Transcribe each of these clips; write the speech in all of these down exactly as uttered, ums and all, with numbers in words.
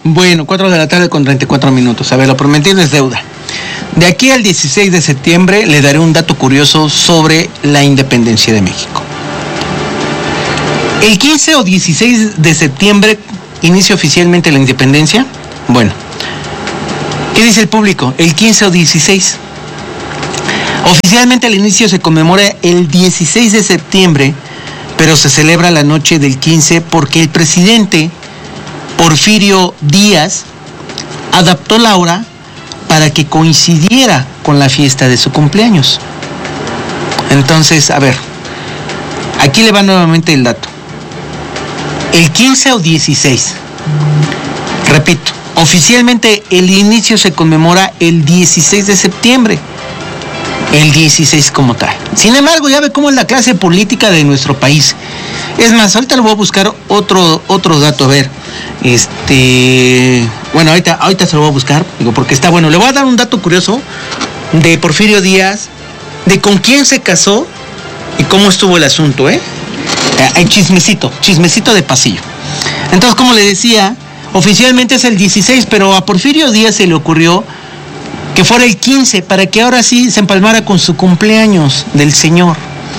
Bueno, cuatro de la tarde con treinta y cuatro minutos. A ver, lo prometido es deuda. De aquí al dieciséis de septiembre le daré un dato curioso sobre la independencia de México. El quince o dieciséis de septiembre inicia oficialmente la independencia. Bueno, ¿qué dice el público? El quince o dieciséis. Oficialmente el inicio se conmemora el dieciséis de septiembre, pero se celebra la noche del quince porque el presidente Porfirio Díaz adaptó la hora para que coincidiera con la fiesta de su cumpleaños. Entonces, a ver, aquí le va nuevamente el dato. El quince o dieciséis. Repito, oficialmente el inicio se conmemora el dieciséis de septiembre. El dieciséis como tal. Sin embargo, ya ve cómo es la clase política de nuestro país. Es más, ahorita le voy a buscar otro, otro dato, a ver. Este, bueno, ahorita, ahorita se lo voy a buscar, digo, porque está bueno. Le voy a dar un dato curioso de Porfirio Díaz, de con quién se casó y cómo estuvo el asunto, ¿eh? Hay chismecito, chismecito de pasillo. Entonces, como le decía, oficialmente es el dieciséis, pero a Porfirio Díaz se le ocurrió que fuera el quince, para que ahora sí se empalmara con su cumpleaños del señor.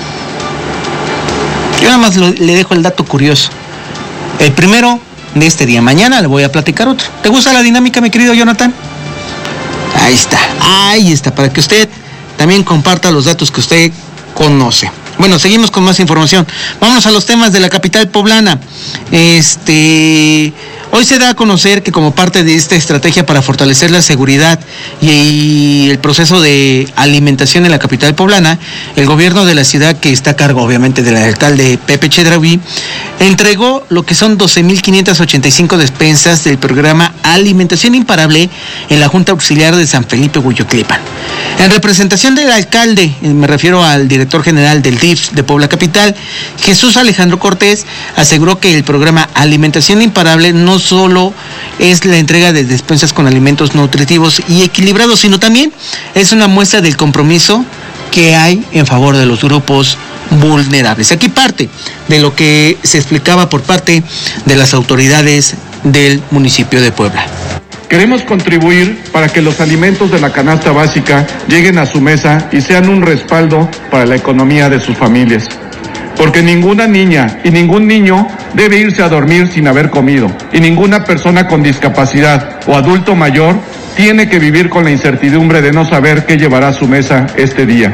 Yo nada más lo, le dejo el dato curioso. El primero de este día. Mañana le voy a platicar otro. ¿Te gusta la dinámica, mi querido Jonathan? Ahí está, ahí está, para que usted también comparta los datos que usted conoce. Bueno, seguimos con más información. Vamos a los temas de la capital poblana. Este... Hoy se da a conocer que como parte de esta estrategia para fortalecer la seguridad y el proceso de alimentación en la capital poblana, el gobierno de la ciudad, que está a cargo obviamente del alcalde Pepe Chedraui, entregó lo que son doce mil quinientas ochenta y cinco despensas del programa Alimentación Imparable en la Junta Auxiliar de San Felipe Hueyotlipan. En representación del alcalde, me refiero al director general del D I F de Puebla Capital, Jesús Alejandro Cortés, aseguró que el programa Alimentación Imparable no solo es la entrega de despensas con alimentos nutritivos y equilibrados, sino también es una muestra del compromiso que hay en favor de los grupos vulnerables. Aquí parte de lo que se explicaba por parte de las autoridades del municipio de Puebla. Queremos contribuir para que los alimentos de la canasta básica lleguen a su mesa y sean un respaldo para la economía de sus familias. Porque ninguna niña y ningún niño debe irse a dormir sin haber comido. Y ninguna persona con discapacidad o adulto mayor tiene que vivir con la incertidumbre de no saber qué llevará a su mesa este día.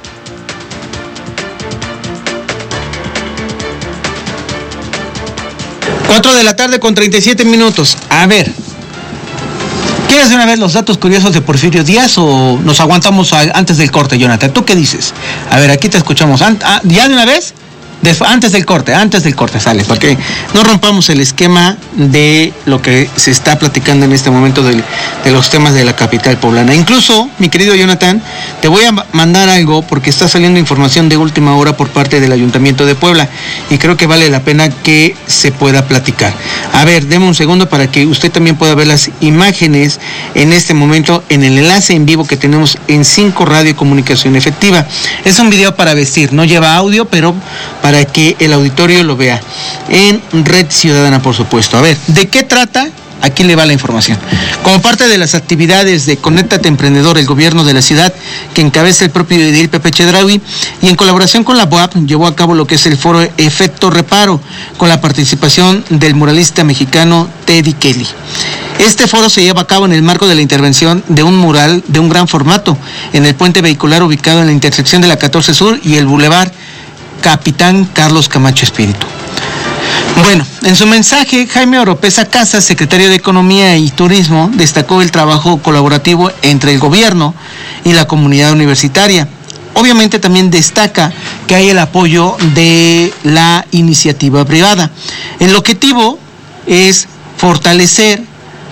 Cuatro de la tarde con treinta y siete minutos. A ver, ¿quieres de una vez los datos curiosos de Porfirio Díaz o nos aguantamos a, antes del corte, Jonathan? ¿Tú qué dices? A ver, aquí te escuchamos. ¿Ant- ah, ¿Ya de una vez? Después, antes del corte, antes del corte, sale, para que no rompamos el esquema de lo que se está platicando en este momento de, de los temas de la capital poblana. Incluso, mi querido Jonathan, te voy a mandar algo porque está saliendo información de última hora por parte del Ayuntamiento de Puebla y creo que vale la pena que se pueda platicar. A ver, deme un segundo para que usted también pueda ver las imágenes en este momento en el enlace en vivo que tenemos en cinco Radio Comunicación Efectiva. Es un video para vestir, no lleva audio, pero para que el auditorio lo vea en Red Ciudadana, por supuesto. A ver, ¿de qué trata? Aquí le va la información. Como parte de las actividades de Conéctate Emprendedor, el gobierno de la ciudad, que encabeza el propio edil Pepe Chedraui, y en colaboración con la B U A P, llevó a cabo lo que es el foro Efecto Reparo, con la participación del muralista mexicano Teddy Kelly. Este foro se lleva a cabo en el marco de la intervención de un mural de un gran formato en el puente vehicular ubicado en la intersección de la catorce Sur y el Boulevard Capitán Carlos Camacho Espíritu. Bueno, en su mensaje, Jaime Oropesa Casas, secretario de Economía y Turismo, destacó el trabajo colaborativo entre el gobierno y la comunidad universitaria. Obviamente también destaca que hay el apoyo de la iniciativa privada. El objetivo es fortalecer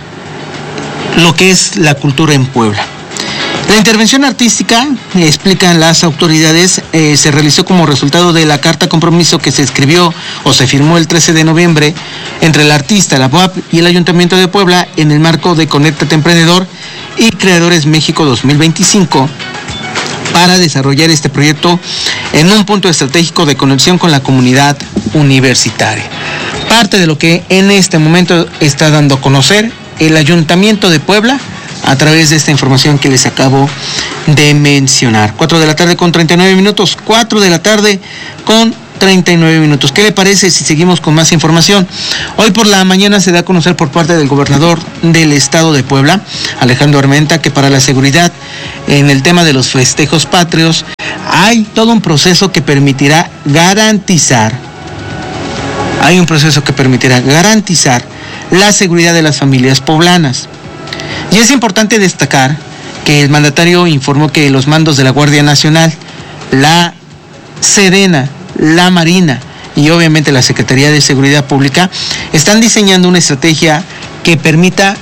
lo que es la cultura en Puebla. La intervención artística, explican las autoridades, eh, se realizó como resultado de la carta compromiso que se escribió o se firmó el trece de noviembre entre el artista, la B U A P y el Ayuntamiento de Puebla en el marco de Conéctate Emprendedor y Creadores México dos mil veinticinco para desarrollar este proyecto en un punto estratégico de conexión con la comunidad universitaria. Parte de lo que en este momento está dando a conocer el Ayuntamiento de Puebla a través de esta información que les acabo de mencionar. cuatro de la tarde con treinta y nueve minutos, cuatro de la tarde con treinta y nueve minutos. ¿Qué le parece si seguimos con más información? Hoy por la mañana se da a conocer por parte del gobernador del estado de Puebla, Alejandro Armenta, que para la seguridad en el tema de los festejos patrios hay todo un proceso que permitirá garantizar, hay un proceso que permitirá garantizar la seguridad de las familias poblanas. Y es importante destacar que el mandatario informó que los mandos de la Guardia Nacional, la Sedena, la Marina y obviamente la Secretaría de Seguridad Pública están diseñando una estrategia que permita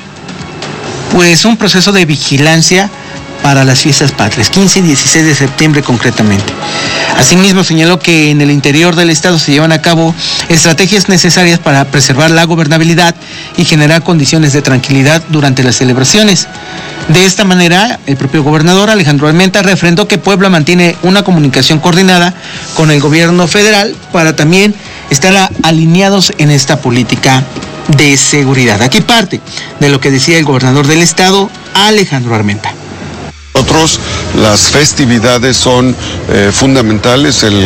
pues un proceso de vigilancia para las fiestas patrias, quince y dieciséis de septiembre concretamente. Asimismo señaló que en el interior del estado se llevan a cabo estrategias necesarias para preservar la gobernabilidad y generar condiciones de tranquilidad durante las celebraciones. De esta manera, el propio gobernador Alejandro Armenta refrendó que Puebla mantiene una comunicación coordinada con el gobierno federal para también estar alineados en esta política de seguridad. Aquí parte de lo que decía el gobernador del estado, Alejandro Armenta. Nosotros las festividades son eh, fundamentales, el,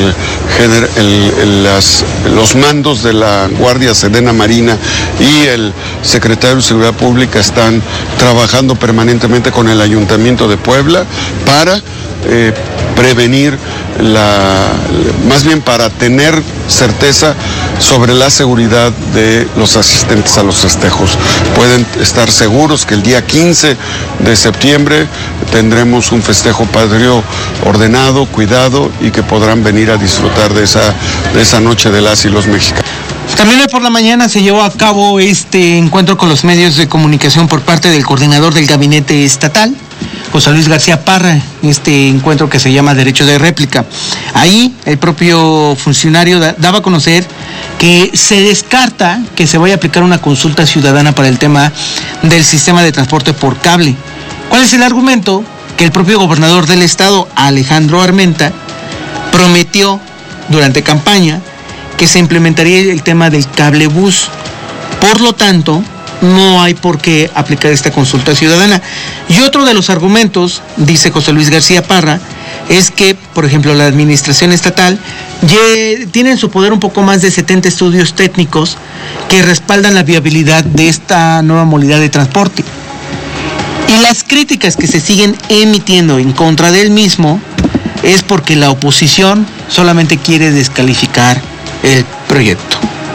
el, el, las, los mandos de la Guardia Sedena Marina y el secretario de Seguridad Pública están trabajando permanentemente con el Ayuntamiento de Puebla para eh, prevenir, la, más bien para tener certeza sobre la seguridad de los asistentes a los festejos. Pueden estar seguros que el día quince de septiembre tendremos un festejo patrio ordenado, cuidado y que podrán venir a disfrutar de esa, de esa noche de las y los mexicanos. También hoy por la mañana se llevó a cabo este encuentro con los medios de comunicación por parte del coordinador del gabinete estatal, José Luis García Parra, este encuentro que se llama Derecho de Réplica. Ahí el propio funcionario da, daba a conocer que se descarta que se vaya a aplicar una consulta ciudadana para el tema del sistema de transporte por cable. ¿Cuál es el argumento? Que el propio gobernador del estado, Alejandro Armenta, prometió durante campaña que se implementaría el tema del cablebús. Por lo tanto, no hay por qué aplicar esta consulta ciudadana. Y otro de los argumentos, dice José Luis García Parra, es que, por ejemplo, la administración estatal tiene en su poder un poco más de setenta estudios técnicos que respaldan la viabilidad de esta nueva modalidad de transporte. Y las críticas que se siguen emitiendo en contra del mismo es porque la oposición solamente quiere descalificar el proyecto.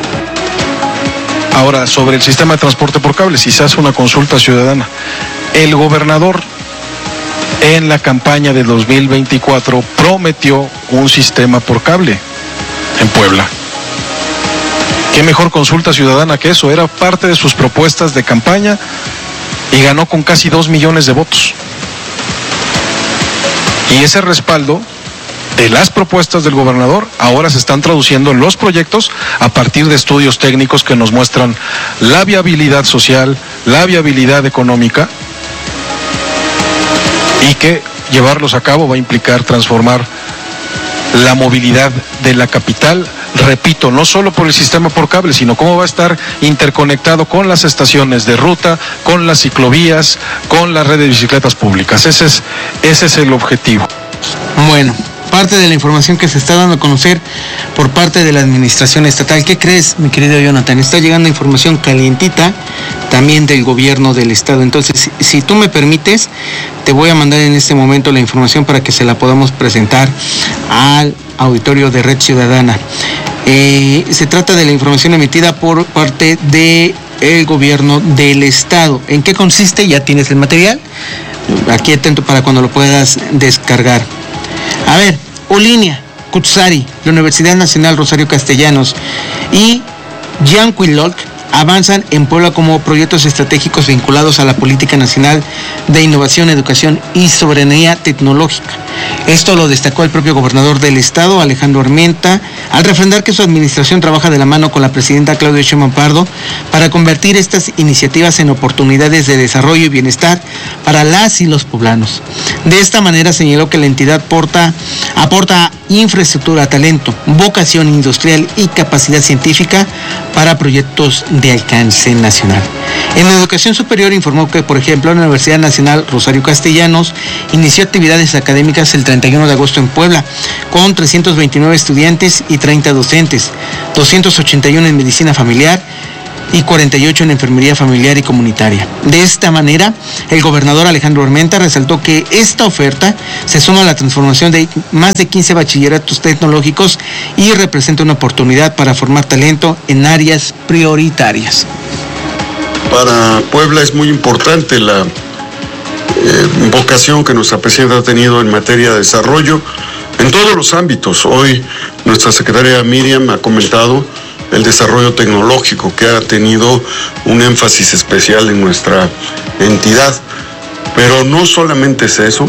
Ahora, sobre el sistema de transporte por cable, si se hace una consulta ciudadana, el gobernador en la campaña de dos mil veinticuatro prometió un sistema por cable en Puebla. ¿Qué mejor consulta ciudadana que eso? Era parte de sus propuestas de campaña y ganó con casi dos millones de votos. Y ese respaldo de las propuestas del gobernador ahora se están traduciendo en los proyectos a partir de estudios técnicos que nos muestran la viabilidad social, la viabilidad económica, y que llevarlos a cabo va a implicar transformar la movilidad de la capital, repito, no solo por el sistema por cable, sino cómo va a estar interconectado con las estaciones de ruta, con las ciclovías, con la red de bicicletas públicas. Ese es, ese es el objetivo. Bueno, parte de la información que se está dando a conocer por parte de la administración estatal. ¿Qué crees, mi querido Jonathan? Está llegando información calientita también del gobierno del estado. Entonces, si, si tú me permites, te voy a mandar en este momento la información para que se la podamos presentar al auditorio de Red Ciudadana. Eh, se trata de la información emitida por parte del gobierno del estado. ¿En qué consiste? Ya tienes el material. Aquí atento para cuando lo puedas descargar. A ver, Olinia, Cutzari, la Universidad Nacional Rosario Castellanos y Yanquilolc avanzan en Puebla como proyectos estratégicos vinculados a la Política Nacional de Innovación, Educación y Soberanía Tecnológica. Esto lo destacó el propio gobernador del estado, Alejandro Armenta, al refrendar que su administración trabaja de la mano con la presidenta Claudia Sheinbaum Pardo para convertir estas iniciativas en oportunidades de desarrollo y bienestar para las y los poblanos. De esta manera señaló que la entidad aporta, aporta infraestructura, talento, vocación industrial y capacidad científica para proyectos de alcance nacional. En educación superior informó que, por ejemplo, la Universidad Nacional Rosario Castellanos inició actividades académicas el treinta y uno de agosto en Puebla, con trescientos veintinueve estudiantes y treinta docentes, doscientos ochenta y uno en medicina familiar y cuarenta y ocho en enfermería familiar y comunitaria. De esta manera, el gobernador Alejandro Armenta resaltó que esta oferta se suma a la transformación de más de quince bachilleratos tecnológicos y representa una oportunidad para formar talento en áreas prioritarias. Para Puebla es muy importante la eh, vocación que nuestra presidenta ha tenido en materia de desarrollo en todos los ámbitos. Hoy nuestra secretaria Miriam ha comentado el desarrollo tecnológico que ha tenido un énfasis especial en nuestra entidad. Pero no solamente es eso.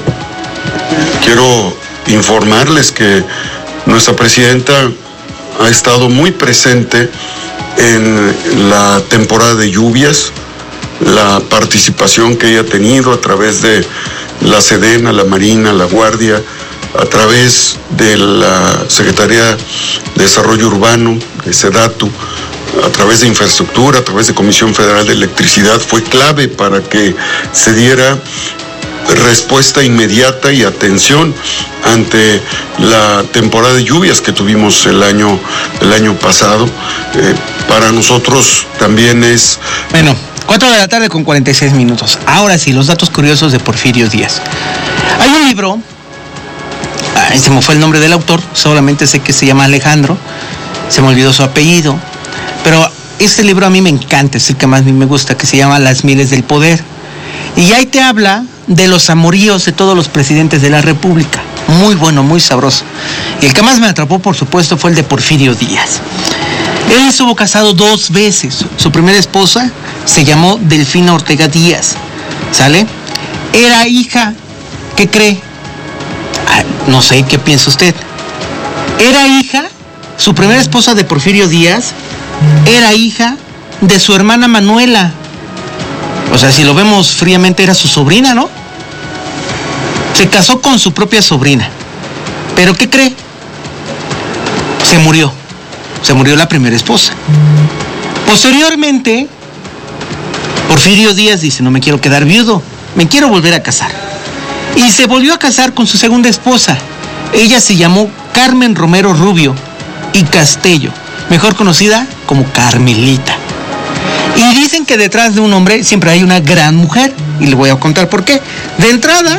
Quiero informarles que nuestra presidenta ha estado muy presente en la temporada de lluvias, la participación que ella ha tenido a través de la Sedena, la Marina, la Guardia, a través de la Secretaría de Desarrollo Urbano, de SEDATU, a través de infraestructura, a través de Comisión Federal de Electricidad, fue clave para que se diera respuesta inmediata y atención ante la temporada de lluvias que tuvimos el año, el año pasado. Eh, para nosotros también es... Bueno, cuatro de la tarde con cuarenta y seis minutos. Ahora sí, los datos curiosos de Porfirio Díaz. Hay un libro, ay, se me fue el nombre del autor, solamente sé que se llama Alejandro, se me olvidó su apellido, pero este libro a mí me encanta, es el que más a mí me gusta, que se llama Las Mieles del Poder. Y ahí te habla de los amoríos de todos los presidentes de la República. Muy bueno, muy sabroso. Y el que más me atrapó, por supuesto, fue el de Porfirio Díaz. Él estuvo casado dos veces. Su primera esposa se llamó Delfina Ortega Díaz. ¿Sale? Era hija, ¿qué cree? Ah, no sé, ¿qué piensa usted? Era hija, su primera esposa de Porfirio Díaz, era hija de su hermana Manuela. O sea, si lo vemos fríamente, era su sobrina, ¿no? Se casó con su propia sobrina. ¿Pero qué cree? Se murió. Se murió la primera esposa. Posteriormente, Porfirio Díaz dice, no me quiero quedar viudo, me quiero volver a casar. Y se volvió a casar con su segunda esposa. Ella se llamó Carmen Romero Rubio y Castello, mejor conocida como Carmelita. Y dicen que detrás de un hombre siempre hay una gran mujer. Y le voy a contar por qué. De entrada,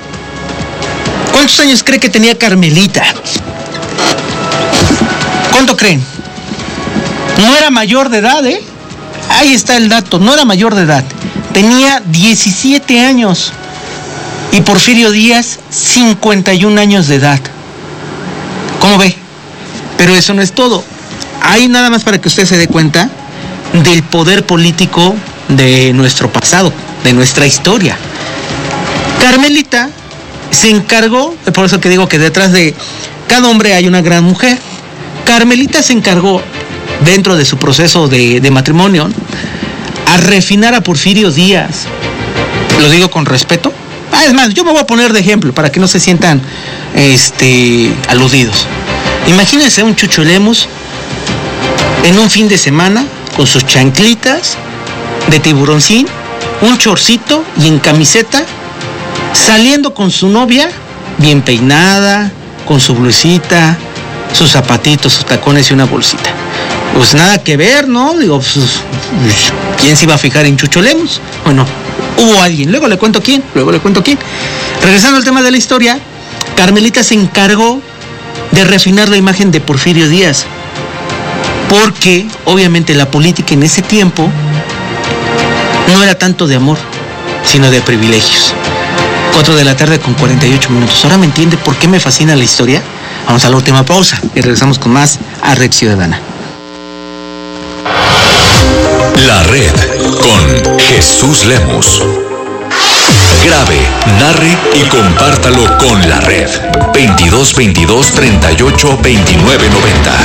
¿cuántos años cree que tenía Carmelita? ¿Cuánto creen? No era mayor de edad, ¿eh? Ahí está el dato, no era mayor de edad. Tenía diecisiete años. Y Porfirio Díaz, cincuenta y un años de edad. ¿Cómo ve? Pero eso no es todo. Hay nada más para que usted se dé cuenta del poder político de nuestro pasado, de nuestra historia. Carmelita se encargó, por eso que digo que detrás de cada hombre hay una gran mujer. Carmelita se encargó, dentro de su proceso de, de matrimonio, a refinar a Porfirio Díaz. Lo digo con respeto. Ah, es más, yo me voy a poner de ejemplo para que no se sientan este, aludidos. Imagínense un Chucho Lemus en un fin de semana con sus chanclitas de tiburoncín, un chorcito y en camiseta, saliendo con su novia, bien peinada, con su blusita, sus zapatitos, sus tacones y una bolsita. Pues nada que ver, ¿no? Digo, pues, ¿quién se iba a fijar en Chucho Lemus? Bueno, hubo alguien, luego le cuento quién, luego le cuento quién. Regresando al tema de la historia, Carmelita se encargó de refinar la imagen de Porfirio Díaz, porque obviamente la política en ese tiempo no era tanto de amor, sino de privilegios. cuatro de la tarde con cuarenta y ocho minutos. ¿Ahora me entiende por qué me fascina la historia? Vamos a la última pausa y regresamos con más a Red Ciudadana. La Red con Jesús Lemus. Grabe, narre y compártalo con La Red. veintidós veintidós treinta y ocho veintinueve noventa.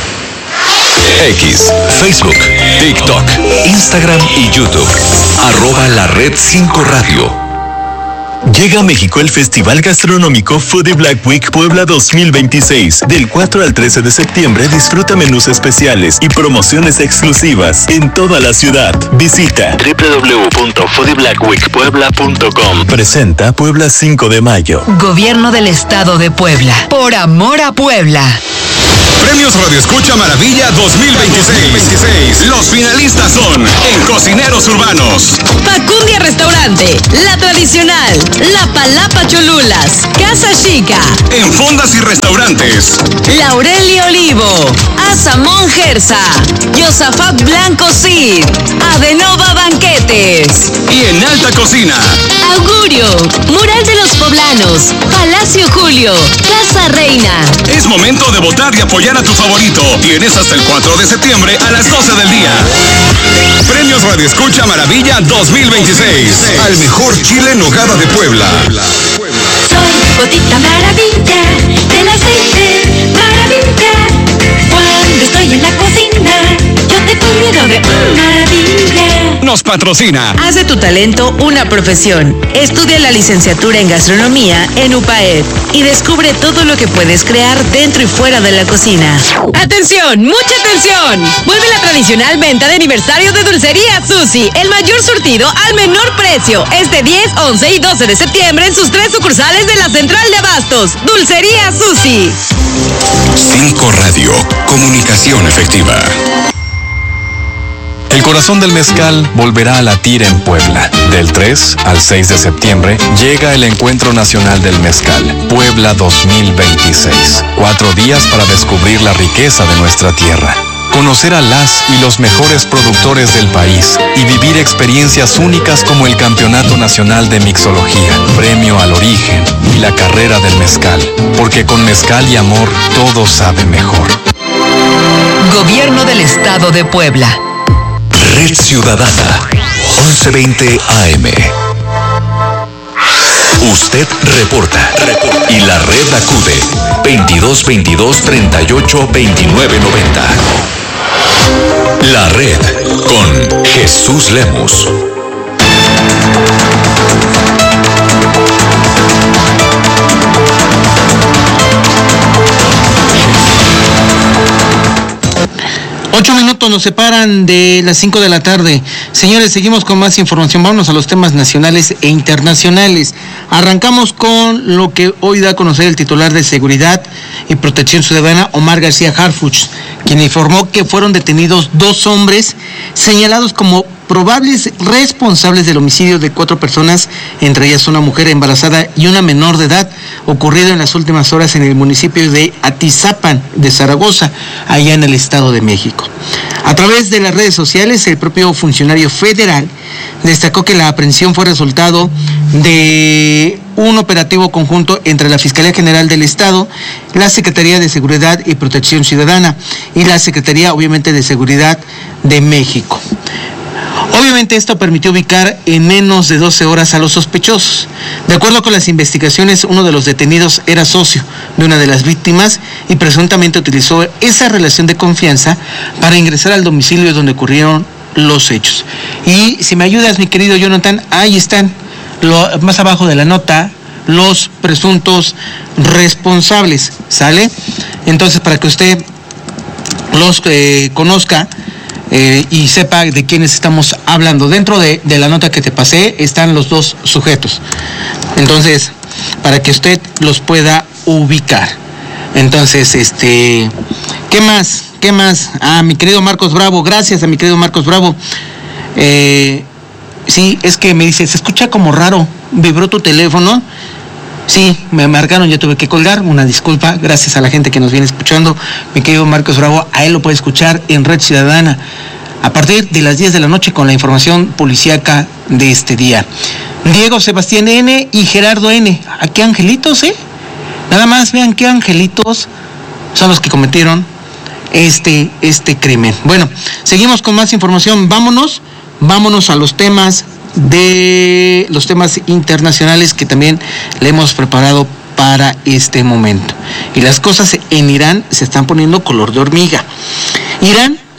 X, Facebook, TikTok, Instagram y YouTube. Arroba La Red cinco Radio. Llega a México el Festival Gastronómico Foodie Black Week Puebla dos mil veintiséis. Del cuatro al trece de septiembre disfruta menús especiales y promociones exclusivas en toda la ciudad. Visita doble u doble u doble u punto foodie black week puebla punto com. Presenta Puebla cinco de mayo. Gobierno del Estado de Puebla. Por amor a Puebla. Premios Radio Escucha Maravilla dos mil veintiséis. Los finalistas son en Cocineros Urbanos: Facundia Restaurante, La Tradicional, La Palapa Cholulas, Casa Chica. En Fondas y Restaurantes: Laurelio Olivo, Asamón Gersa, Yosafat Blanco Cid, Adenova Banquetes. Y en Alta Cocina: Augurio, Mural de los Poblanos, Palacio Julio, Casa Reina. Es momento de votar y apoyar a tu favorito. Tienes hasta el cuatro de septiembre a las doce del día. Premios Radio Escucha Maravilla dos mil veintiséis. Al mejor chile en nogada de Puebla. Soy Gotita Maravilla de las veinte. Maravilla. Cuando estoy en la cocina, yo te cuido de maravilla. Nos patrocina. Haz de tu talento una profesión. Estudia la licenciatura en gastronomía en U P A E D y descubre todo lo que puedes crear dentro y fuera de la cocina. ¡Atención! ¡Mucha atención! Vuelve la tradicional venta de aniversario de Dulcería Susi. El mayor surtido al menor precio. Este diez, once y doce de septiembre en sus tres sucursales de la Central de Abastos. Dulcería Susi. Cinco Radio. Comunicación efectiva. El corazón del mezcal volverá a latir en Puebla. Del tres al seis de septiembre llega el Encuentro Nacional del Mezcal, Puebla dos mil veintiséis. Cuatro días para descubrir la riqueza de nuestra tierra, conocer a las y los mejores productores del país y vivir experiencias únicas como el Campeonato Nacional de Mixología, Premio al Origen y la Carrera del Mezcal. Porque con mezcal y amor todo sabe mejor. Gobierno del Estado de Puebla. Red Ciudadana, once veinte A M. Usted reporta, reporta y la red acude veintidós veintidós treinta y ocho veintinueve noventa. La red con Jesús Lemos. Ocho minutos nos separan de las cinco de la tarde. Señores, seguimos con más información. Vámonos a los temas nacionales e internacionales. Arrancamos con lo que hoy da a conocer el titular de Seguridad y Protección Ciudadana, Omar García Harfuch, quien informó que fueron detenidos dos hombres señalados como probables responsables del homicidio de cuatro personas, entre ellas una mujer embarazada y una menor de edad, ocurrido en las últimas horas en el municipio de Atizapan de Zaragoza, allá en el Estado de México. A través de las redes sociales, el propio funcionario federal destacó que la aprehensión fue resultado de un operativo conjunto entre la Fiscalía General del Estado, la Secretaría de Seguridad y Protección Ciudadana y la Secretaría, obviamente, de Seguridad de México. Obviamente esto permitió ubicar en menos de doce horas a los sospechosos. De acuerdo con las investigaciones, uno de los detenidos era socio de una de las víctimas y presuntamente utilizó esa relación de confianza para ingresar al domicilio donde ocurrieron los hechos. Y si me ayudas, mi querido Jonathan, ahí están, lo, más abajo de la nota, los presuntos responsables, ¿sale? Entonces, para que usted los eh, conozca, Eh, y sepa de quiénes estamos hablando. Dentro de, de la nota que te pasé están los dos sujetos. Entonces, para que usted los pueda ubicar. Entonces, este, ¿qué más? ¿Qué más? Ah, mi querido Marcos Bravo, gracias a mi querido Marcos Bravo. Eh, sí, es que me dice, se escucha como raro, vibró tu teléfono. Sí, me marcaron, yo tuve que colgar, una disculpa, gracias a la gente que nos viene escuchando, mi querido Marcos Bravo, a él lo puede escuchar en Red Ciudadana, a partir de las diez de la noche con la información policíaca de este día. Diego Sebastián N. y Gerardo N. ¿A qué angelitos, eh? Nada más vean qué angelitos son los que cometieron este, este crimen. Bueno, seguimos con más información, vámonos, vámonos a los temas de los temas internacionales que también le hemos preparado para este momento. Y las cosas en Irán se están poniendo color de hormiga. Irán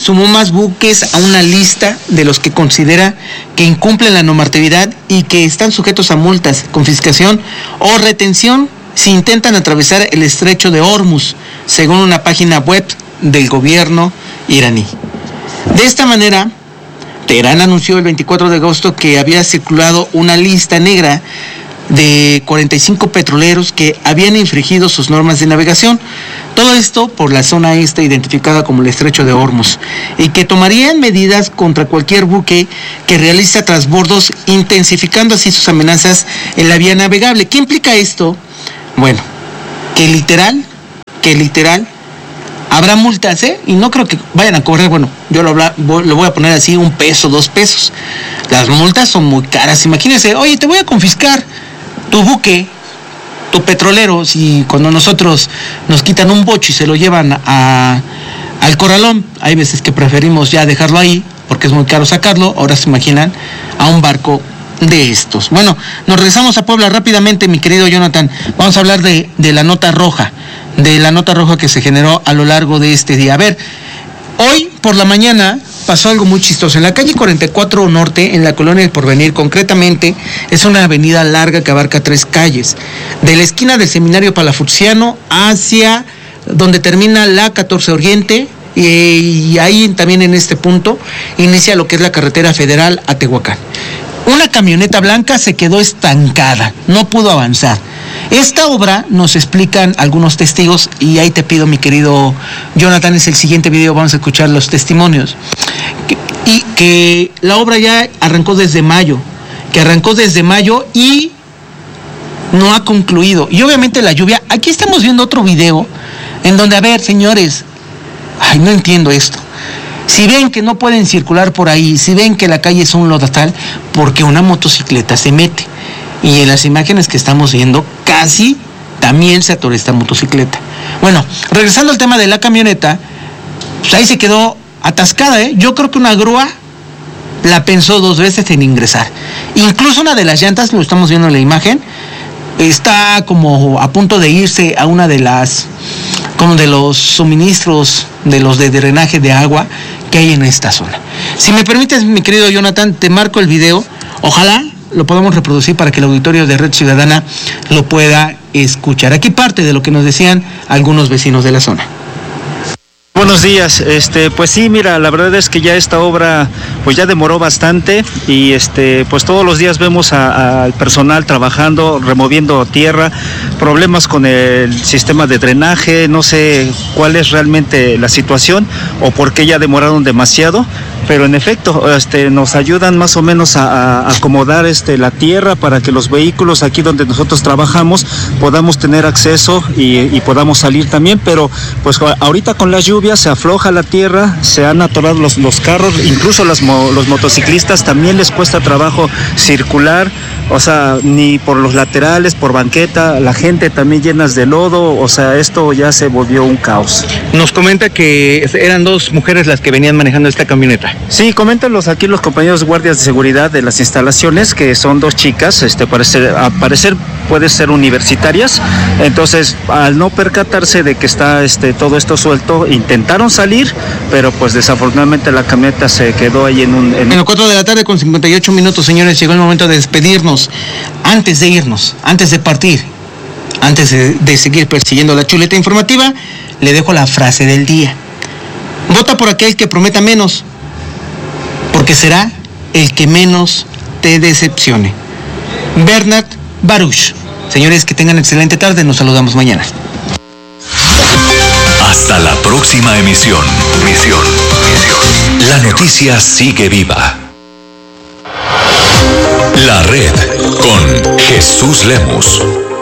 sumó más buques a una lista de los que considera que incumplen la normatividad y que están sujetos a multas, confiscación o retención si intentan atravesar el estrecho de Hormuz, según una página web del gobierno iraní. De esta manera, Teherán anunció el veinticuatro de agosto que había circulado una lista negra de cuarenta y cinco petroleros que habían infringido sus normas de navegación. Todo esto por la zona este identificada como el estrecho de Hormuz, y que tomarían medidas contra cualquier buque que realice transbordos, intensificando así sus amenazas en la vía navegable. ¿Qué implica esto? Bueno, que literal, que literal, habrá multas, ¿eh? Y no creo que vayan a cobrar, bueno, yo lo, habla, lo voy a poner así, un peso, dos pesos. Las multas son muy caras. Imagínense, oye, te voy a confiscar tu buque, tu petrolero, si cuando nosotros nos quitan un bocho y se lo llevan a, al corralón, hay veces que preferimos ya dejarlo ahí, porque es muy caro sacarlo. Ahora se imaginan a un barco de estos. Bueno, nos regresamos a Puebla rápidamente, mi querido Jonathan. Vamos a hablar de, de la nota roja, de la nota roja que se generó a lo largo de este día. A ver, hoy por la mañana pasó algo muy chistoso. En la calle cuarenta y cuatro Norte, en la colonia del Porvenir, concretamente, es una avenida larga que abarca tres calles. De la esquina del Seminario Palafuxiano hacia donde termina la catorce Oriente, y, y ahí también en este punto inicia lo que es la carretera federal a Tehuacán. Una camioneta blanca se quedó estancada, no pudo avanzar. Esta obra, nos explican algunos testigos, y ahí te pido, mi querido Jonathan, es el siguiente video, vamos a escuchar los testimonios, que, y que la obra ya arrancó desde mayo, que arrancó desde mayo y no ha concluido. Y obviamente la lluvia, aquí estamos viendo otro video, en donde, a ver, señores, ay, no entiendo esto. Si ven que no pueden circular por ahí, si ven que la calle es un lodazal, porque una motocicleta se mete. Y en las imágenes que estamos viendo, casi también se atoró esta motocicleta. Bueno, regresando al tema de la camioneta, pues ahí se quedó atascada, ¿eh? Yo creo que una grúa la pensó dos veces en ingresar. Incluso una de las llantas, lo estamos viendo en la imagen, está como a punto de irse a una de las, como de los suministros, de los de drenaje de agua que hay en esta zona. Si me permites, mi querido Jonathan, te marco el video. Ojalá lo podamos reproducir para que el auditorio de Red Ciudadana lo pueda escuchar. Aquí parte de lo que nos decían algunos vecinos de la zona. Buenos días, este, pues sí, mira, la verdad es que ya esta obra pues ya demoró bastante y este, pues todos los días vemos al personal trabajando, removiendo tierra, problemas con el sistema de drenaje, no sé cuál es realmente la situación o por qué ya demoraron demasiado, pero en efecto, este, nos ayudan más o menos a, a acomodar este, la tierra para que los vehículos aquí donde nosotros trabajamos podamos tener acceso y, y podamos salir también, pero pues ahorita con las lluvias se afloja la tierra, se han atorado los, los carros, incluso las, los motociclistas también les cuesta trabajo circular, o sea, ni por los laterales, por banqueta, la gente también llenas de lodo, o sea, esto ya se volvió un caos. Nos comenta que eran dos mujeres las que venían manejando esta camioneta. Sí, coméntanos aquí los compañeros guardias de seguridad de las instalaciones, que son dos chicas, este, parece, a parecer puede ser universitarias, entonces al no percatarse de que está este, todo esto suelto, intentaron salir, pero pues desafortunadamente la camioneta se quedó ahí en un... En, en las cuatro de la tarde con cincuenta y ocho minutos, señores, llegó el momento de despedirnos. Antes de irnos, antes de partir, antes de, de seguir persiguiendo la chuleta informativa, le dejo la frase del día. Vota por aquel que prometa menos, porque será el que menos te decepcione. Bernard Baruch. Señores, que tengan excelente tarde, nos saludamos mañana. Hasta la próxima emisión. Misión, misión. La noticia sigue viva. La Red con Jesús Lemus.